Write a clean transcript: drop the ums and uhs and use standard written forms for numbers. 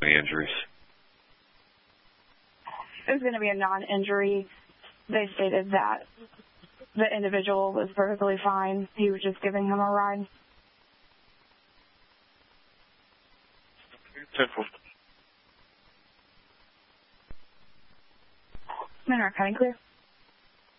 Any injuries? It was going to be a non-injury. They stated that the individual was perfectly fine. He was just giving him a ride. Simple. Monroe County clear.